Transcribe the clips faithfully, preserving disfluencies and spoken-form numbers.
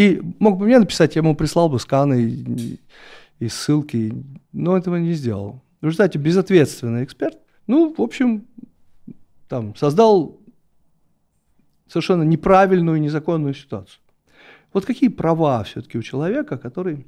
И мог бы мне написать, я ему прислал бы сканы и, и ссылки, но этого не сделал. В результате безответственный эксперт, ну, в общем, там, создал совершенно неправильную, незаконную ситуацию. Вот какие права все-таки у человека, который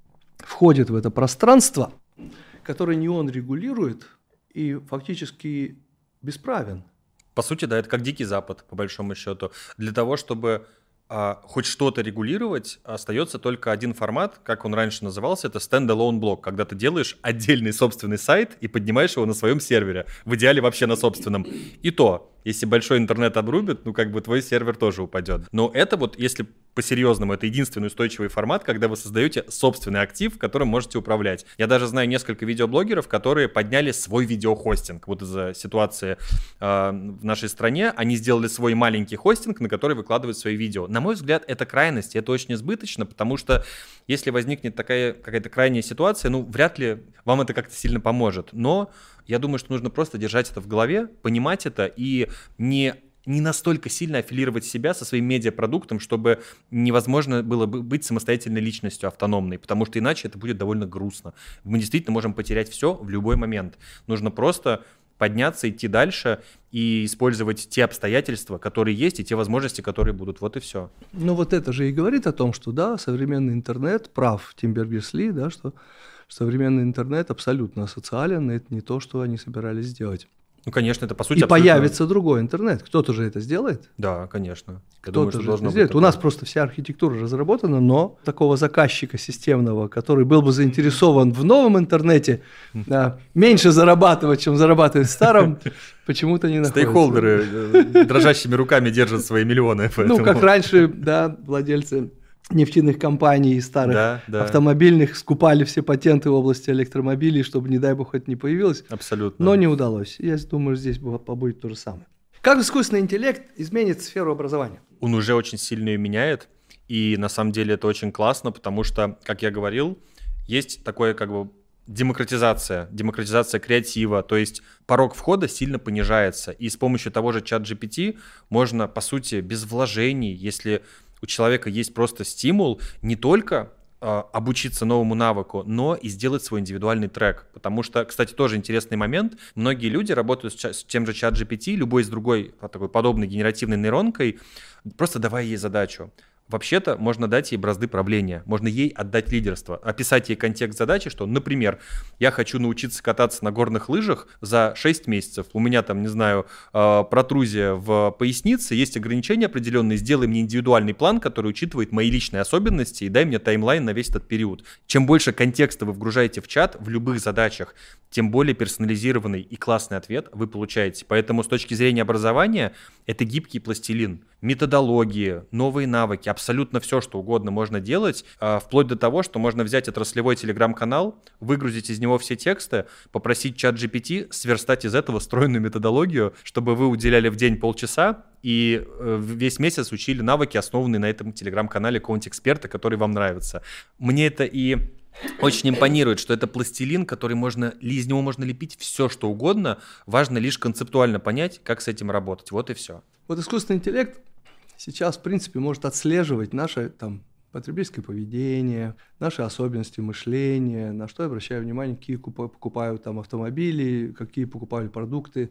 входит в это пространство, которое не он регулирует и фактически бесправен? По сути, да, это как Дикий Запад, по большому счету. Для того, чтобы а, хоть что-то регулировать, остается только один формат, как он раньше назывался, это standalone блок, когда ты делаешь отдельный собственный сайт и поднимаешь его на своем сервере, в идеале вообще на собственном. И то, если большой интернет обрубит, ну как бы твой сервер тоже упадет. Но это вот, если по-серьезному, это единственный устойчивый формат, когда вы создаете собственный актив, которым можете управлять. Я даже знаю несколько видеоблогеров, которые подняли свой видеохостинг. Вот из-за ситуации э, в нашей стране они сделали свой маленький хостинг, на который выкладывают свои видео. На мой взгляд, это крайность, это очень избыточно, потому что если возникнет такая какая-то крайняя ситуация, ну вряд ли вам это как-то сильно поможет. Но я думаю, что нужно просто держать это в голове, понимать это и не, не настолько сильно аффилировать себя со своим медиапродуктом, чтобы невозможно было быть самостоятельной личностью, автономной, потому что иначе это будет довольно грустно. Мы действительно можем потерять все в любой момент. Нужно просто подняться, идти дальше и использовать те обстоятельства, которые есть, и те возможности, которые будут. Вот и все. Ну вот это же и говорит о том, что да, современный интернет, прав Тим Бернерс-Ли, да, что современный интернет абсолютно асоциален, и это не то, что они собирались сделать. Ну, конечно, это по сути и абсолютно... появится другой интернет. Кто-то же это сделает. Да, конечно. Я Кто-то думаю, что же должно это быть сделает. такое. У нас просто вся архитектура разработана, но такого заказчика системного, который был бы заинтересован в новом интернете, да, меньше зарабатывать, чем зарабатывать в старом, почему-то не находится. Стейкхолдеры дрожащими руками держат свои миллионы. Поэтому... Ну, как раньше, да, владельцы нефтяных компаний и старых да, да. автомобильных скупали все патенты в области электромобилей, чтобы, не дай бог, это не появилось. Абсолютно. Но не удалось. Я думаю, здесь будет то же самое. Как искусственный интеллект изменит сферу образования? Он уже очень сильно ее меняет, и на самом деле это очень классно, потому что, как я говорил, есть такое как бы демократизация, демократизация креатива, то есть порог входа сильно понижается, и с помощью того же чат джи пи ти можно, по сути, без вложений, если у человека есть просто стимул не только э, обучиться новому навыку, но и сделать свой индивидуальный трек. Потому что, кстати, тоже интересный момент. Многие люди работают с, с тем же чат джи пи ти, любой с другой такой подобной генеративной нейронкой, просто давая ей задачу. Вообще-то можно дать ей бразды правления, можно ей отдать лидерство, описать ей контекст задачи, что, например, я хочу научиться кататься на горных лыжах за шесть месяцев, у меня там, не знаю, протрузия в пояснице, есть ограничения определенные, сделай мне индивидуальный план, который учитывает мои личные особенности и дай мне таймлайн на весь этот период. Чем больше контекста вы вгружаете в чат в любых задачах, тем более персонализированный и классный ответ вы получаете. Поэтому с точки зрения образования это гибкий пластилин. Методологии, новые навыки, абсолютно все, что угодно можно делать, вплоть до того, что можно взять отраслевой телеграм-канал, выгрузить из него все тексты, попросить чат джи пи ти сверстать из этого стройную методологию, чтобы вы уделяли в день полчаса и весь месяц учили навыки, основанные на этом телеграм-канале какого-нибудь эксперта, который вам нравится. Мне это и очень импонирует, что это пластилин, который можно, из него можно лепить все, что угодно. Важно лишь концептуально понять, как с этим работать. Вот и все. Вот искусственный интеллект сейчас, в принципе, может отслеживать наше там, потребительское поведение, наши особенности мышления, на что я обращаю внимание, какие покупаю там автомобили, какие покупаю продукты.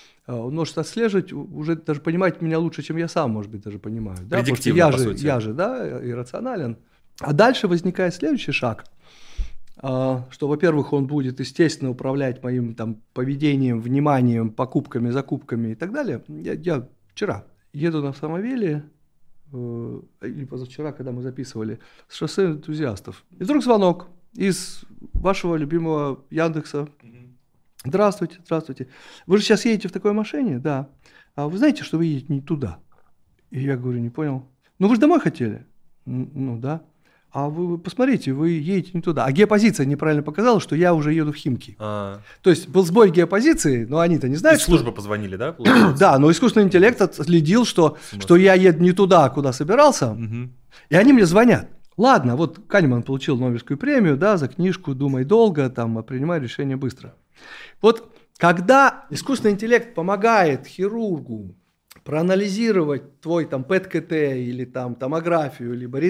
Он может отслеживать, уже даже понимать меня лучше, чем я сам, может быть, даже понимаю. Да? Потому что я же, я же, да, иррационален. А дальше возникает следующий шаг, что, во-первых, он будет, естественно, управлять моим там, поведением, вниманием, покупками, закупками и так далее. Я, я вчера еду на автомобиле, э, или позавчера, когда мы записывали, с шоссе энтузиастов. И вдруг звонок из вашего любимого Яндекса. Здравствуйте, здравствуйте. Вы же сейчас едете в такой машине? Да. А вы знаете, что вы едете не туда? И я говорю, не понял. Ну вы же домой хотели? Ну да. А вы посмотрите, вы едете не туда. А геопозиция неправильно показала, что я уже еду в Химки. А-а-а. То есть был сбой геопозиции, но они-то не знают. Из службы что... позвонили, да? Да, но искусственный интеллект отследил, что, что я еду не туда, куда собирался. Угу. И они мне звонят. Ладно, вот Канеман получил Нобелевскую премию, да, за книжку «Думай долго», там, принимай решение быстро. Вот когда искусственный интеллект помогает хирургу проанализировать твой там пэт ка тэ или там томографию, либо